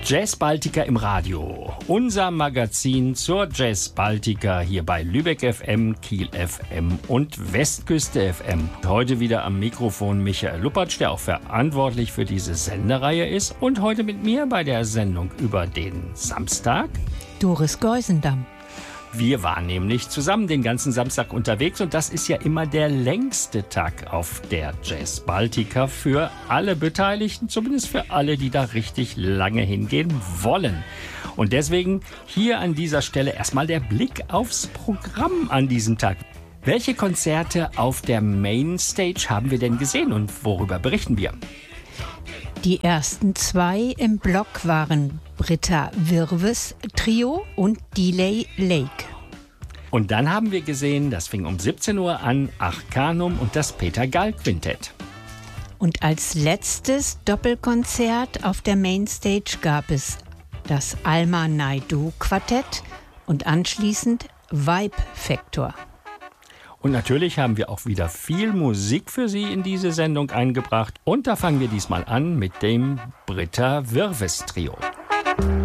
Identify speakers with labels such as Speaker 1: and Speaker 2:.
Speaker 1: Jazz Baltica im Radio. Unser Magazin zur Jazz Baltica hier bei Lübeck FM, Kiel FM und Westküste FM. Heute wieder am Mikrofon Michael Luppertsch, der auch verantwortlich für diese Sendereihe ist. Und heute mit mir bei der Sendung über den Samstag
Speaker 2: Doris Geusendamm.
Speaker 1: Wir waren nämlich zusammen den ganzen Samstag unterwegs und das ist ja immer der längste Tag auf der Jazz Baltica für alle Beteiligten, zumindest für alle, die da richtig lange hingehen wollen. Und deswegen hier an dieser Stelle erstmal der Blick aufs Programm an diesem Tag. Welche Konzerte auf der Mainstage haben wir denn gesehen und worüber berichten wir?
Speaker 2: Die ersten zwei im Block waren Britta Wirves Trio und Delay Lake. Und
Speaker 1: dann haben wir gesehen, das fing um 17 Uhr an, Arcanum und das Peter Gall Quintett.
Speaker 2: Und als letztes Doppelkonzert auf der Mainstage gab es das Alma Naidoo Quartett und anschließend Vibe Factor.
Speaker 1: Und natürlich haben wir auch wieder viel Musik für Sie in diese Sendung eingebracht. Und da fangen wir diesmal an mit dem Britta Wirves Trio.